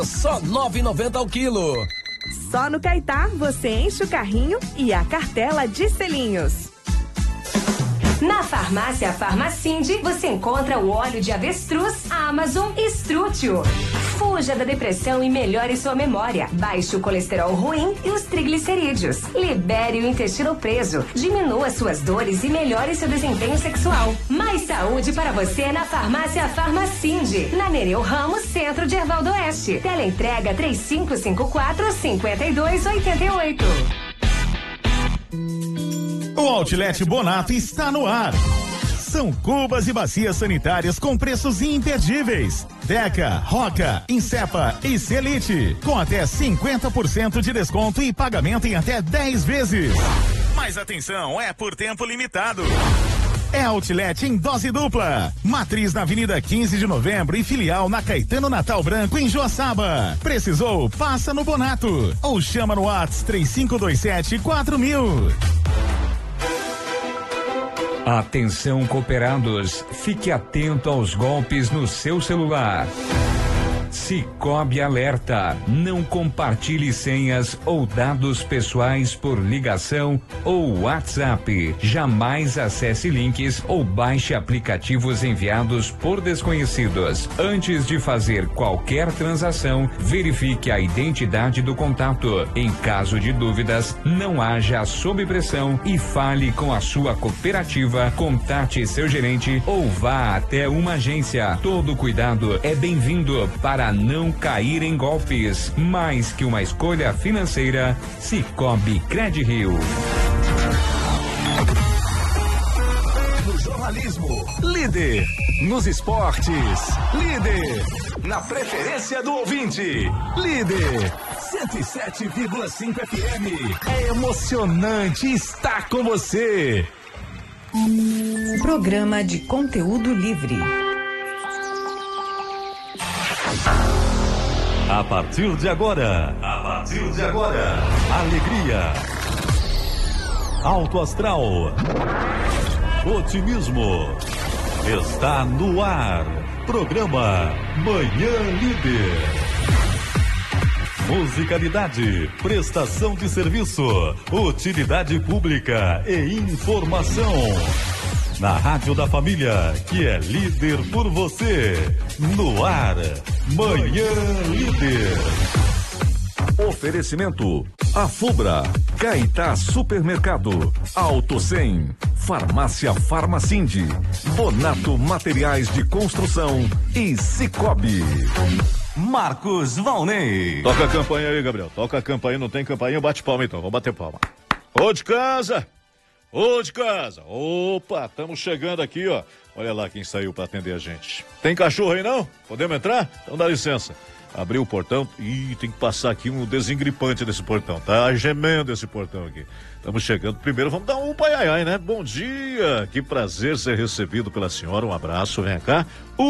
Só R$ 9,90 ao quilo. Só no Caetá você enche o carrinho e a cartela de selinhos. Na farmácia Farmacinde, você encontra o óleo de avestruz Amazon Estrútil. Fuja da depressão e melhore sua memória. Baixe o colesterol ruim e os triglicerídeos. Libere o intestino preso. Diminua suas dores e melhore seu desempenho sexual. Mais saúde para você na farmácia Farmacinde. Na Nereu Ramos, centro de Erval do Oeste. Teleentrega 3554-5288. O Outlet Bonato está no ar. São cubas e bacias sanitárias com preços imperdíveis. Deca, Roca, Insepa e Celite, com até 50% de desconto e pagamento em até 10 vezes. Mas atenção, é por tempo limitado. É Outlet em dose dupla. Matriz na Avenida 15 de Novembro e filial na Caetano Natal Branco, em Joaçaba. Precisou? Passa no Bonato. Ou chama no WhatsApp 3527-4000. Atenção, cooperados, fique atento aos golpes no seu celular. Sicoob alerta, não compartilhe senhas ou dados pessoais por ligação ou WhatsApp. Jamais acesse links ou baixe aplicativos enviados por desconhecidos. Antes de fazer qualquer transação, verifique a identidade do contato. Em caso de dúvidas, não haja sob pressão e fale com a sua cooperativa, contate seu gerente ou vá até uma agência. Todo cuidado é bem-vindo para não cair em golpes. Mais que uma escolha financeira, Sicoob Credirio. No jornalismo, líder. Nos esportes, líder. Na preferência do ouvinte, líder. 107,5 FM. É emocionante estar com você. Programa de conteúdo livre. A partir de agora, alegria, alto astral, otimismo, está no ar, programa Manhã Líder. Musicalidade, prestação de serviço, utilidade pública e informação. Na Rádio da Família, que é líder por você. No ar, Manhã Líder. Oferecimento: Afubra, Caetá Supermercado, Auto 100, Farmácia Farmacinde, Bonato Materiais de Construção e Sicoob. Marcos Valnei. Toca a campainha aí, Gabriel. Toca a campainha, não tem campainha, bate palma então. Vamos bater palma. Ô de casa! Ô de casa! Opa, estamos chegando aqui, ó. Olha lá quem saiu para atender a gente. Tem cachorro aí não? Podemos entrar? Então dá licença. Abriu o portão. Ih, tem que passar aqui um desengripante desse portão. Tá gemendo esse portão aqui. Estamos chegando. Primeiro vamos dar um pai, né? Bom dia. Que prazer ser recebido pela senhora. Um abraço. Vem cá.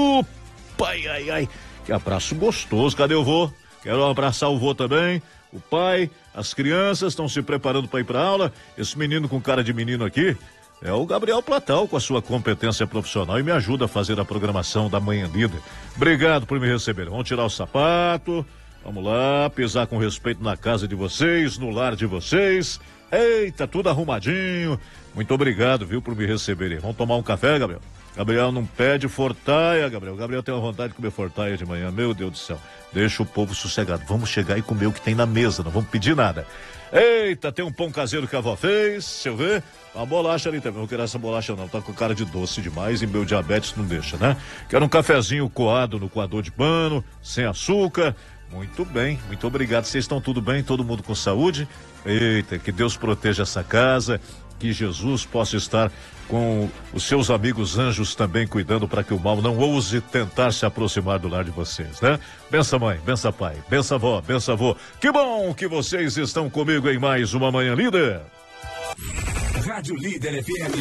Ai. Que abraço gostoso. Cadê o vô? Quero abraçar o vô também. O pai, as crianças estão se preparando para ir para aula. Esse menino com cara de menino aqui é o Gabriel Platal, com a sua competência profissional e me ajuda a fazer a programação da Manhã Líder. Obrigado por me receber. Vamos tirar o sapato, vamos lá, pisar com respeito na casa de vocês, no lar de vocês. Eita, tudo arrumadinho. Muito obrigado, viu, por me receberem. Vamos tomar um café, Gabriel? Gabriel não pede fortaia, Gabriel. Gabriel tem uma vontade de comer fortaia de manhã. Meu Deus do céu. Deixa o povo sossegado. Vamos chegar e comer o que tem na mesa. Não vamos pedir nada. Eita, tem um pão caseiro que a avó fez. Deixa eu ver. Uma bolacha ali também. Não quero essa bolacha não. Tá com cara de doce demais e meu diabetes não deixa, né? Quero um cafezinho coado no coador de pano, sem açúcar. Muito bem. Muito obrigado. Vocês estão tudo bem? Todo mundo com saúde? Eita, que Deus proteja essa casa. Que Jesus possa estar com os seus amigos anjos também cuidando para que o mal não ouse tentar se aproximar do lar de vocês, né? Bença mãe, bença pai, bença avó, bença avô. Que bom que vocês estão comigo em mais uma Manhã Líder. Rádio Líder FM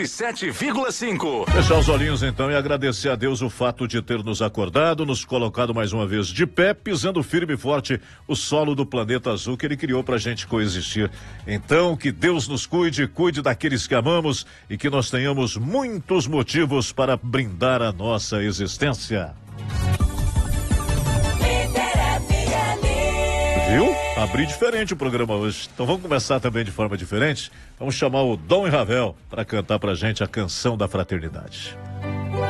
107,5. Fechar os olhinhos então e agradecer a Deus o fato de ter nos acordado, nos colocado mais uma vez de pé, pisando firme e forte o solo do planeta azul que ele criou pra gente coexistir. Então, que Deus nos cuide, cuide daqueles que amamos e que nós tenhamos muitos motivos para brindar a nossa existência. Líder FM. abrir diferente o programa hoje. Então vamos começar também de forma diferente. Vamos chamar o Dom e Ravel para cantar pra gente a canção da fraternidade.